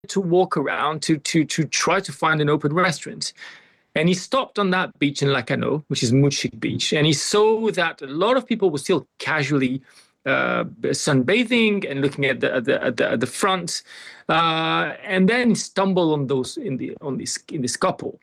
to walk around to try to find an open restaurant. And he stopped on that beach in Lacanau, which is Moonchique Beach, and he saw that a lot of people were still casually sunbathing and looking at the front, and then stumbled on this couple.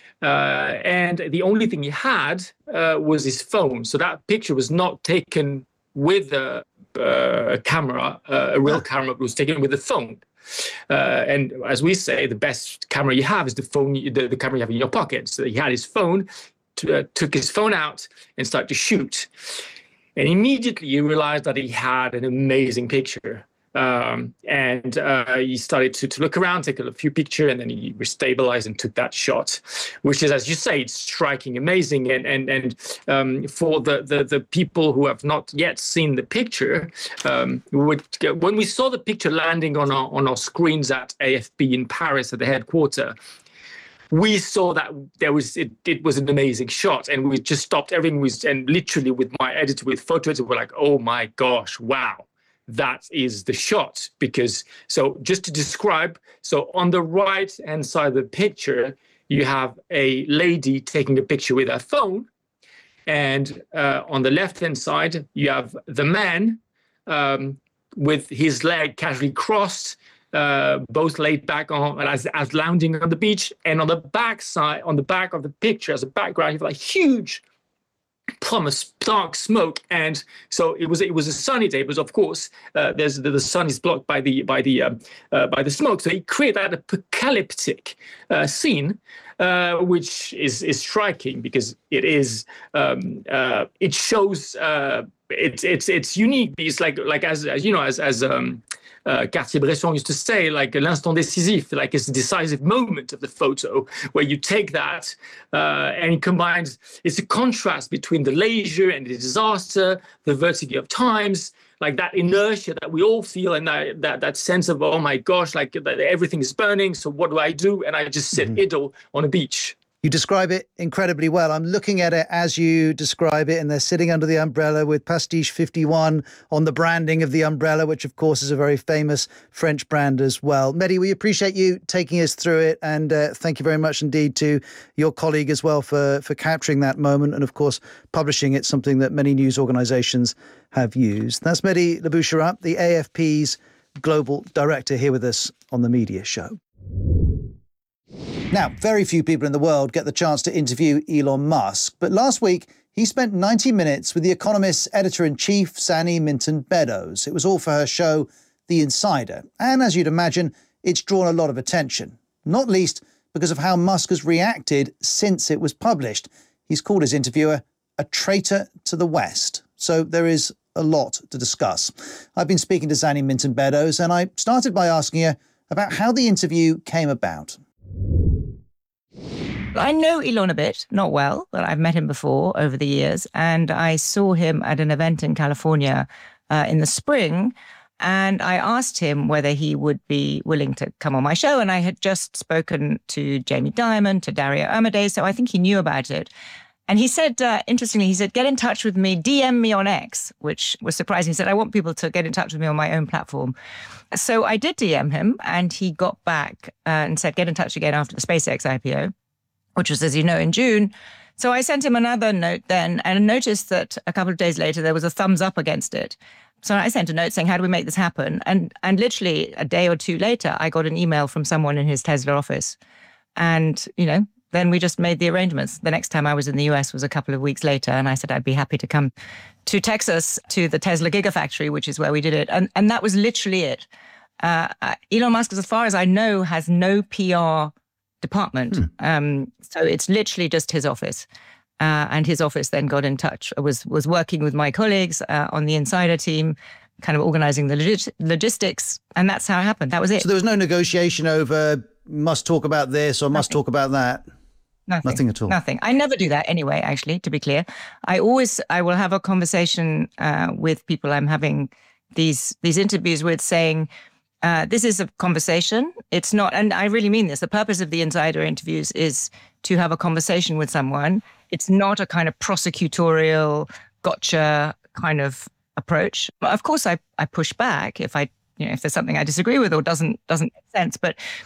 And the only thing he had was his phone. So that picture was not taken with a camera, a real camera, but was taken with a phone. And as we say, the best camera you have is the phone, the camera you have in your pocket. So he had his phone, took his phone out and started to shoot. And immediately he realized that he had an amazing picture. And he started to look around, take a few pictures, and then he restabilized and took that shot, which is, as you say, it's striking, amazing. And for the people who have not yet seen the picture, when we saw the picture landing on our screens at AFP in Paris at the headquarters, we saw that it was an amazing shot, and we just stopped everything. And literally with my editor, with photo editor, we're like, oh my gosh, wow. That is the shot. Because, so just to describe, so on the right hand side of the picture, you have a lady taking a picture with her phone. And on the left hand side, you have the man with his leg casually crossed, both laid back on as lounging on the beach. And on the back side, on the back of the picture, as a background, you have like huge plummet, dark smoke. And so it was a sunny day, but of course the sun is blocked by the smoke. So he created that apocalyptic scene, which is striking because it is it shows it's unique. It's like as you know, as Cartier-Bresson used to say, like l'instant décisif, like it's a decisive moment of the photo where you take that and it combines, it's a contrast between the leisure and the disaster, the vertigo of times, like that inertia that we all feel, and that sense of, oh my gosh, like everything is burning, so what do I do? And I just sit idle on a beach. You describe it incredibly well. I'm looking at it as you describe it, and they're sitting under the umbrella with Pastiche 51 on the branding of the umbrella, which of course is a very famous French brand as well. Mehdi, we appreciate you taking us through it, and thank you very much indeed to your colleague as well for capturing that moment and of course publishing it, something that many news organisations have used. That's Mehdi Laboucherat, the AFP's Global Director, here with us on The Media Show. Now, very few people in the world get the chance to interview Elon Musk, but last week he spent 90 minutes with The Economist's editor-in-chief, Zanny Minton-Beddoes. It was all for her show, The Insider. And as you'd imagine, it's drawn a lot of attention, not least because of how Musk has reacted since it was published. He's called his interviewer a traitor to the West. So there is a lot to discuss. I've been speaking to Zanny Minton-Beddoes, and I started by asking her about how the interview came about. I know Elon a bit, not well, but I've met him before over the years. And I saw him at an event in California in the spring. And I asked him whether he would be willing to come on my show. And I had just spoken to Jamie Dimon, to Dario Amodei, so I think he knew about it. And he said, interestingly, he said, get in touch with me, DM me on X, which was surprising. He said, I want people to get in touch with me on my own platform. So I did DM him, and he got back and said, get in touch again after the SpaceX IPO, which was, as you know, in June. So I sent him another note then and noticed that a couple of days later, there was a thumbs up against it. So I sent a note saying, how do we make this happen? And literally a day or two later, I got an email from someone in his Tesla office. And, then we just made the arrangements. The next time I was in the US was a couple of weeks later, and I said I'd be happy to come to Texas to the Tesla Gigafactory, which is where we did it. And that was literally it. Elon Musk, as far as I know, has no PR department. So it's literally just his office. And his office then got in touch, was working with my colleagues on the Insider team, kind of organizing the logistics. And that's how it happened. That was it. So there was no negotiation over must talk about this or must talk about that? Nothing at all. Nothing. I never do that anyway, actually, to be clear. I will have a conversation with people I'm having these interviews with, saying, this is a conversation. It's not, and I really mean this, the purpose of the Insider interviews is to have a conversation with someone. It's not a kind of prosecutorial gotcha kind of approach. Of course, I push back if I if there's something I disagree with or doesn't make sense. But